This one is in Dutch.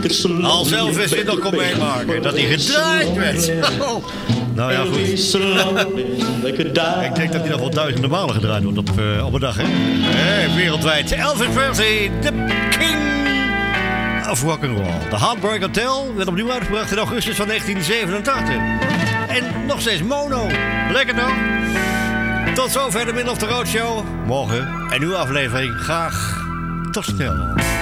Als Elvis dit nog kon meemaken, dat hij gedraaid werd. Nou ja, goed. Ik denk dat hij nog wel duizenden malen gedraaid wordt op een dag, hè? Wereldwijd. Elvis Presley, the king of rock'n'roll. The Heartbreak Hotel werd opnieuw uitgebracht in augustus van 1987. En nog steeds mono. Lekker toch? Tot zover de Middle of the Road Show. Morgen een nieuwe aflevering. Graag tot snel.